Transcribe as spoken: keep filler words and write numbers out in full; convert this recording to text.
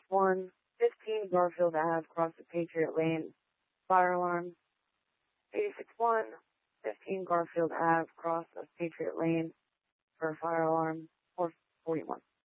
one, fifteen Garfield Ave, cross the Patriot Lane, fire alarm. eighty-six one, fifteen Garfield Ave, cross of Patriot Lane for a fire alarm. four forty-one.